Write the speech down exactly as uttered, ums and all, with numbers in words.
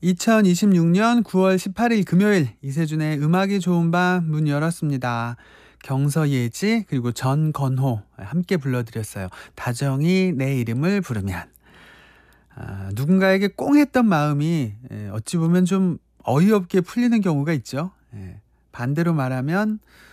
이천이십육 년 구월 십팔 일 금요일 이세준의 음악이 좋은 밤 문 열었습니다. 경서예지 그리고 전건호 함께 불러드렸어요. 다정이 내 이름을 부르면. 아, 누군가에게 꽁했던 마음이 예, 어찌 보면 좀 어이없게 풀리는 경우가 있죠. 예, 반대로 말하면